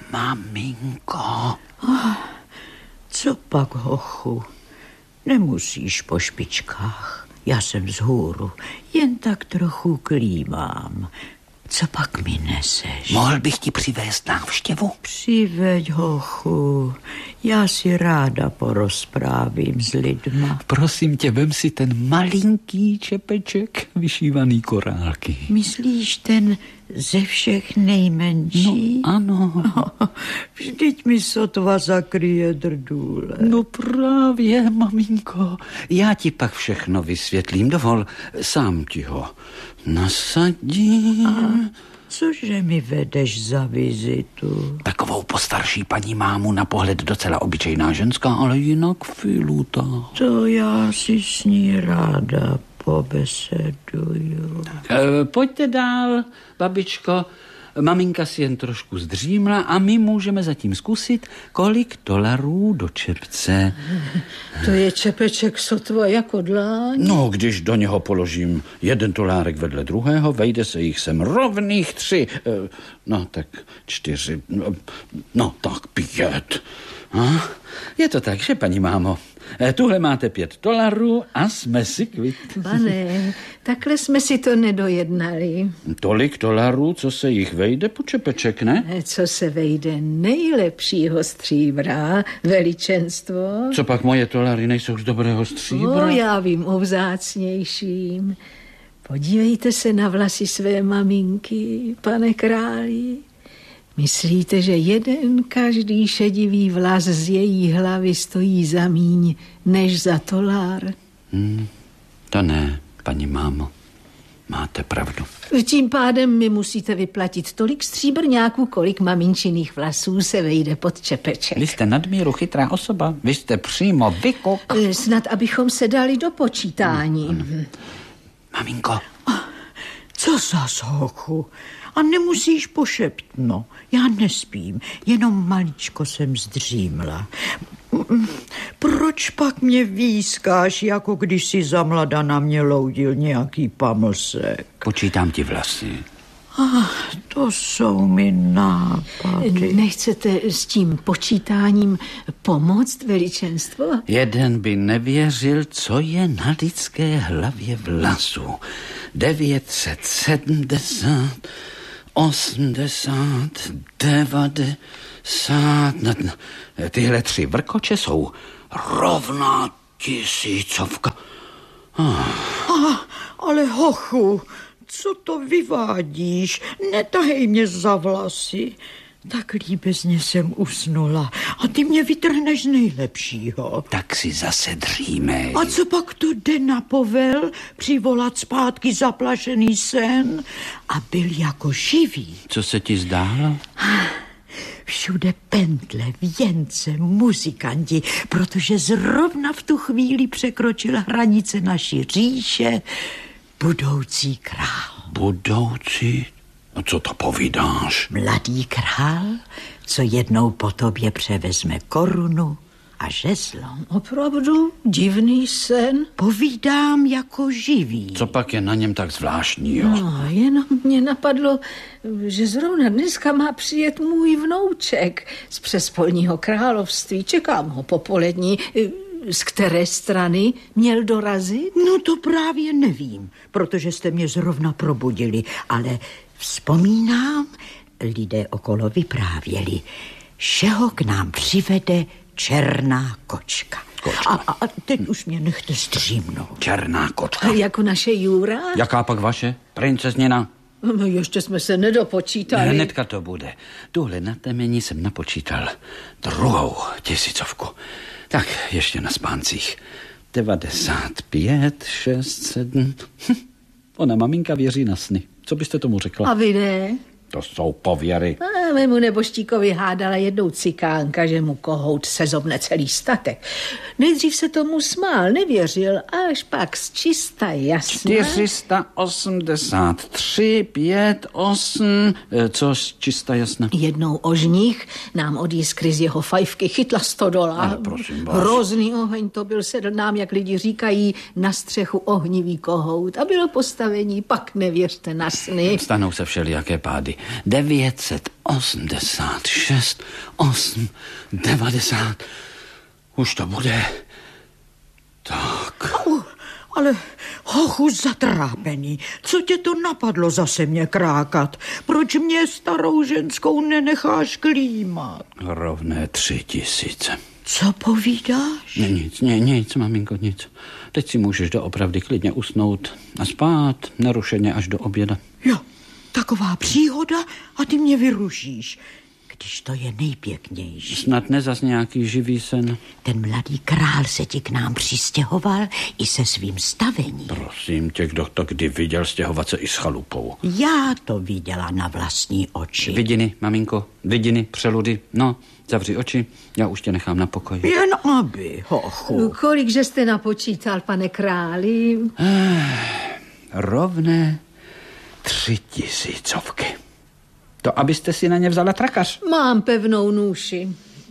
Maminko. Co pak, hochu? Nemusíš po špičkách. Já jsem vzhůru. Jen tak trochu klímám. Co pak mi neseš? Mohl bych ti přivést návštěvu? Přiveď, hochu. Já si ráda porozprávím s lidma. Prosím tě, vem si ten malinký čepeček vyšívaný korálky. Myslíš ten ze všech nejmenší? No, ano. Vždyť mi sotva zakryje drdůle. No právě, maminko. Já ti pak všechno vysvětlím. Dovol, sám ti ho nasadím. A cože mi vedeš za vizitu? Takovou postarší paní mámu, na pohled docela obyčejná ženská, ale jinak filutá. To já si s ní ráda pobeseduju. Pojďte dál, babičko. Maminka si jen trošku zdřímla a my můžeme zatím zkusit, kolik dolarů do čepce. To je čepeček sotva jako dláň. No, když do něho položím jeden dolárek vedle druhého, vejde se jich sem rovných 3. No, tak 4. No, tak 5. Je to tak, že, paní mámo? Tuhle máte $5 a jsme si kvit. Pane, takhle jsme si to nedojednali. Tolik dolarů, co se jich vejde po čepeček, ne? Co se vejde nejlepšího stříbra, veličenstvo. Co pak moje dolary nejsou z dobrého stříbra? Já vím o vzácnějším. Podívejte se na vlasy své maminky, pane králi. Myslíte, že jeden každý šedivý vlas z její hlavy stojí za míň, než za $? To ne, paní mámo. Máte pravdu. Tím pádem mi musíte vyplatit tolik stříbrňáků, kolik maminčiných vlasů se vejde pod čepeček. Vy jste nadmíru chytrá osoba. Vy jste přímo vykuk. Snad, abychom se dali do počítání. Maminko. Co zas, hochu? A nemusíš pošeptno. Já nespím, jenom maličko jsem zdřímla. Proč pak mě výskáš, jako když si za mlada na mě loudil nějaký pamlsek? Počítám ti vlasy. To jsou mi nápady. Nechcete s tím počítáním pomoct, veličenstvo? Jeden by nevěřil, co je na lidské hlavě vlasů. 970, 80, 90. Tyhle 3 vrkoče jsou rovná 1000. Ale hochu, co to vyvádíš? Netahej mě za vlasy. Tak líbezně jsem usnula a ty mě vytrhneš z nejlepšího. Tak si zase dřímej. A co pak to jde na povel? Přivolat zpátky zaplašený sen a byl jako živý. Co se ti zdálo? Všude pentle, věnce, muzikanti, protože zrovna v tu chvíli překročil hranice naší říše budoucí král. Budoucí? No co to povídáš? Mladý král, co jednou po tobě převezme korunu a žezlo. Opravdu divný sen. Povídám jako živý. Co pak je na něm tak zvláštního? No, jenom mě napadlo, že zrovna dneska má přijet můj vnouček z přespolního království. Čekám ho popolední. Z které strany měl dorazit? No to právě nevím, protože jste mě zrovna probudili, ale vzpomínám, lidé okolo vyprávěli, že ho k nám přivede černá kočka. A teď už mě nechte zdřímnout. Černá kočka. Jako naše Jura? Jaká pak vaše? Princezněna? No ještě jsme se nedopočítali. Hnedka to bude. Tuhle na temení jsem napočítal 2. 1000. Tak, ještě na spáncích. 95, 6, 7. Ona maminka věří na sny. Co byste tomu řekla? A vy ne? To jsou pověry. Mému neboštíkovi hádala jednou cikánka, že mu kohout sezobne celý statek. Nejdřív se tomu smál, nevěřil, až pak z čista jasna. 483, 5, 8, co z čista jasna? Jednou ožních nám od jiskry z jeho fajfky chytla $100. Ale prosím vás. Hrozný oheň to byl, sedl nám, jak lidi říkají, na střechu ohnivý kohout. A bylo postavení, pak nevěřte na sny. Stanou se všelijaké pády. 986, 8, 90. Už to bude. Tak. Ale hochu zatrápený, co tě to napadlo zase mě krákat? Proč mě starou ženskou nenecháš klímat? Rovné 3000. Co povídáš? Nic, maminko, nic. Teď si můžeš doopravdy klidně usnout a spát nerušeně až do oběda. Jo, taková příhoda a ty mě vyrušíš, když to je nejpěknější. Snad nezas nějaký živý sen. Ten mladý král se ti k nám přistěhoval i se svým stavením. Prosím tě, kdo to kdy viděl stěhovat se i s chalupou? Já to viděla na vlastní oči. Vidiny, maminko, vidiny, přeludy. No, zavři oči, já už tě nechám na pokoji. Jen aby, hochu. Kolikže jste napočítal, pane králi? Rovné 3000. To abyste si na ně vzala trakař. Mám pevnou nůši.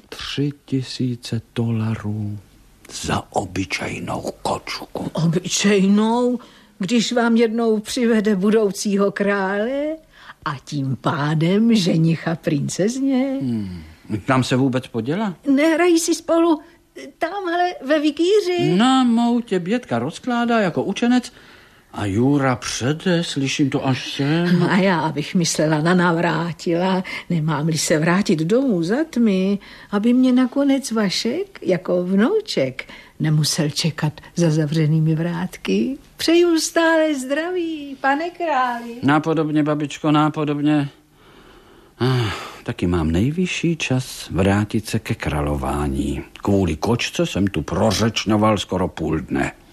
$3000 za obyčejnou kočku. Obyčejnou, když vám jednou přivede budoucího krále a tím pádem ženicha princezně. Tam se vůbec poděla? Nehrají si spolu tamhle ve vikíři? Na moutě Bětka rozkládá jako učenec a Jura přede, slyším to až sem. A já bych myslela na navrátila, nemám-li se vrátit domů za tmy, aby mě nakonec Vašek, jako vnouček, nemusel čekat za zavřenými vrátky. Přeju stále zdraví, pane králi. Nápodobně, babičko, nápodobně. Taky mám nejvyšší čas vrátit se ke králování. Kvůli kočce jsem tu prořečňoval skoro půl dne.